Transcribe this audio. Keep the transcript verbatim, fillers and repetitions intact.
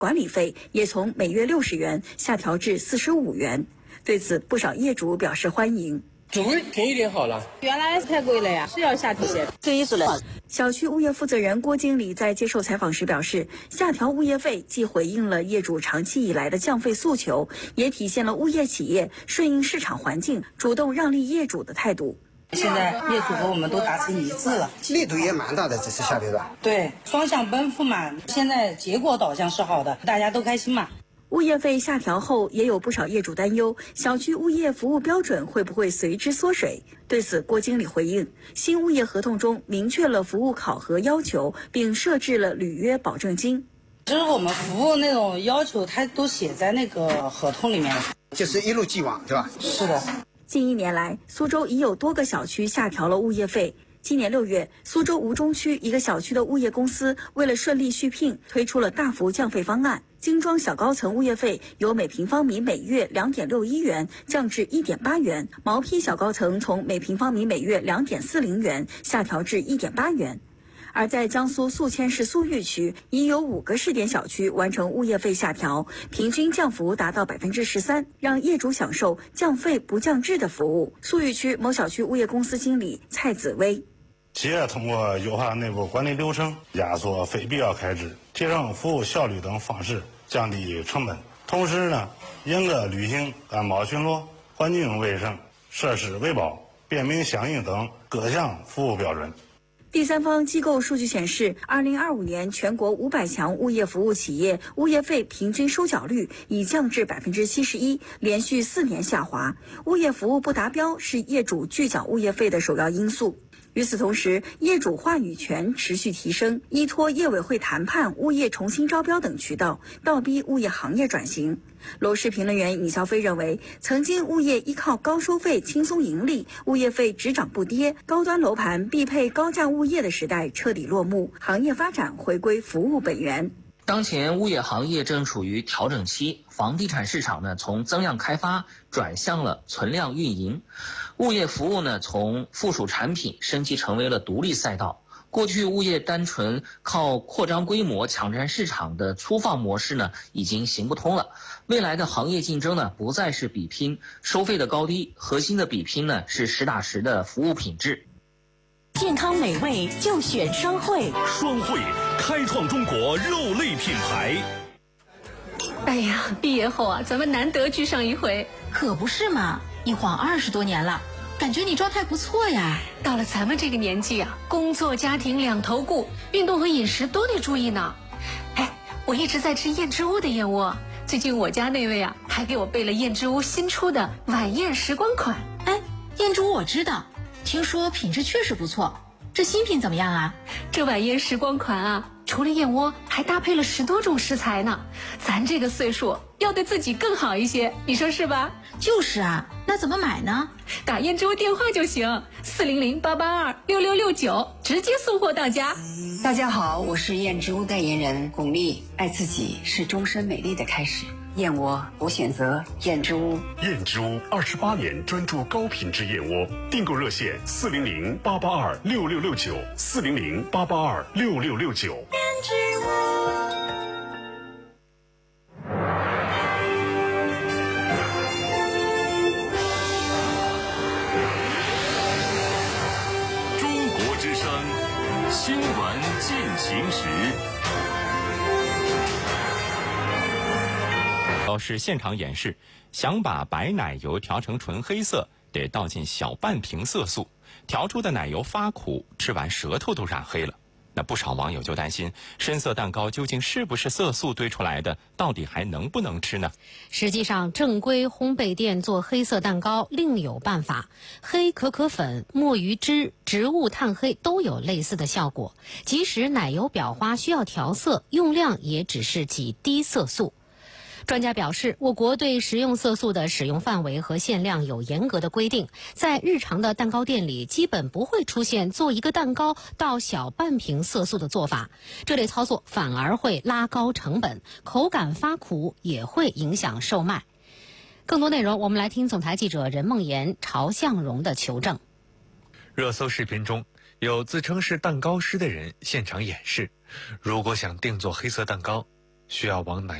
管理费也从每月六十元下调至四十五元。对此，不少业主表示欢迎。 主贵便宜点好了， 原来太贵了呀，是要下调些。 这意思了。 小区物业负责人郭经理在接受采访时表示，下调物业费既回应了业主长期以来的降费诉求，也体现了物业企业顺应市场环境、主动让利业主的态度。 现在业主和我们都达成一致了， 力度也蛮大的，这次下调的。 对，双向奔赴嘛，现在结果导向是好的，大家都开心嘛。 物业费下调后，也有不少业主担忧，小区物业服务标准会不会随之缩水？对此，郭经理回应，新物业合同中明确了服务考核要求，并设置了履约保证金。 就是我们服务那种要求，它都写在那个合同里面了， 就是一路既往，对吧？ 是的。 近一年来，苏州已有多个小区下调了物业费。今年六月，苏州吴中区一个小区的物业公司为了顺利续聘，推出了大幅降费方案。精装小高层物业费由每平方米每月两点六一元降至一点八元，毛坯小高层从每平方米每月两点四零元下调至一点八元。而在江苏宿迁市苏玉区，已有五个试点小区完成物业费下调，平均降幅达到百分之十三，让业主享受降费不降质的服务。苏玉区某小区物业公司经理蔡子威。 企业通过优化内部管理流程、压缩非必要开支、提升服务效率等方式降低成本，同时呢，严格履行安保巡逻、环境卫生、设施维保、便民响应等各项服务标准。 第三方机构数据显示，二零二五年全国五百强物业服务企业物业费平均收缴率已降至百分之七十一，连续四年下滑。物业服务不达标是业主拒缴物业费的首要因素。与此同时，业主话语权持续提升，依托业委会谈判、物业重新招标等渠道，倒逼物业行业转型。楼市评论员尹肖飞认为，曾经物业依靠高收费轻松盈利，物业费只涨不跌，高端楼盘必配高价物业的时代彻底落幕，行业发展回归服务本源。 当前物业行业正处于调整期，房地产市场呢从增量开发转向了存量运营，物业服务呢从附属产品升级成为了独立赛道。过去物业单纯靠扩张规模抢占市场的粗放模式呢已经行不通了，未来的行业竞争呢不再是比拼收费的高低，核心的比拼呢是实打实的服务品质。 健康美味就选双汇， 双汇开创中国肉类品牌。 哎呀，毕业后啊，咱们难得聚上一回。 可不是嘛，一晃二十多年了，感觉你状态不错呀。 到了咱们这个年纪啊，工作家庭两头顾，运动和饮食都得注意呢。哎，我一直在吃燕之屋的燕窝，最近我家那位啊，还给我备了燕之屋新出的晚宴时光款。 哎，燕之屋我知道，听说品质确实不错，这新品怎么样啊？ 这晚宴时光款啊，除了燕窝，还搭配了十多种食材呢。咱这个岁数要对自己更好一些，你说是吧？ 就是啊，那怎么买呢？ 打燕之屋电话就行，四零零八八二六六六九，直接送货到家。 大家好，我是燕之屋代言人巩俐。爱自己是终身美丽的开始，燕窝我选择燕之屋。 燕之屋二十八年专注高品质燕窝，订购热线四零零八八二六六六九，四零零八八二六六六九。 燕之屋。 新闻进行时， 都是现场演示，想把白奶油调成纯黑色，得倒进小半瓶色素，调出的奶油发苦，吃完舌头都染黑了。那不少网友就担心，深色蛋糕究竟是不是色素堆出来的，到底还能不能吃呢？ 实际上，正规烘焙店做黑色蛋糕另有办法，黑可可粉、墨鱼汁、植物炭黑都有类似的效果。即使奶油裱花需要调色，用量也只是几滴色素。专家表示，我国对食用色素的使用范围和限量有严格的规定，在日常的蛋糕店里基本不会出现做一个蛋糕倒小半瓶色素的做法，这类操作反而会拉高成本，口感发苦，也会影响售卖。更多内容我们来听总台记者任梦妍、曹向荣的求证。 热搜视频中有自称是蛋糕师的人现场演示，如果想定做黑色蛋糕， 需要往奶